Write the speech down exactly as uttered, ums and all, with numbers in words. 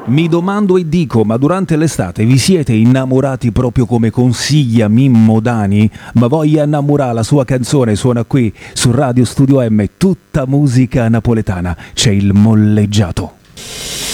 Mi domando e dico, ma durante l'estate vi siete innamorati proprio come consiglia Mimmo Dani? Ma voglia innamorare, la sua canzone suona qui su Radio Studio M, tutta musica napoletana, c'è il molleggiato.